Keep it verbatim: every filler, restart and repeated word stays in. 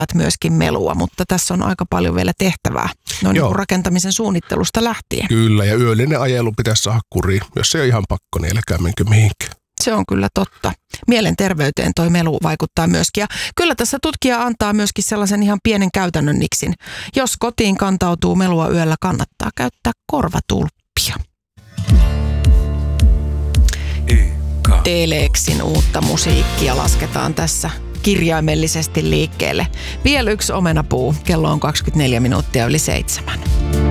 myöskin melua, mutta tässä on aika paljon vielä tehtävää. No niin kuin rakentamisen suunnittelusta lähtien. Kyllä, ja yöllinen ajelu pitäisi saada kuriin. Jos se ei ole ihan pakko, niin älkää menkö mihinkään. Se on kyllä totta. Mielenterveyteen toi melu vaikuttaa myöskin. Ja kyllä tässä tutkija antaa myöskin sellaisen ihan pienen käytännön niksin. Jos kotiin kantautuu melua yöllä, kannattaa käyttää korvatulppia. Telexin uutta musiikkia lasketaan tässä kirjaimellisesti liikkeelle. Vielä yksi omenapuu. Kello on kaksikymmentäneljä minuuttia yli seitsemän.